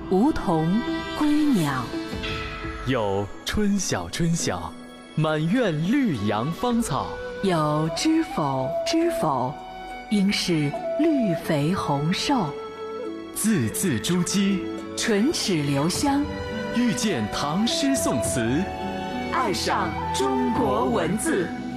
梧桐归鸟。 有春晓春晓，满院绿杨芳草。 有知否知否，应是绿肥红瘦。 字字珠玑， 唇齿留香， 遇见唐诗宋词， 爱上中国文字。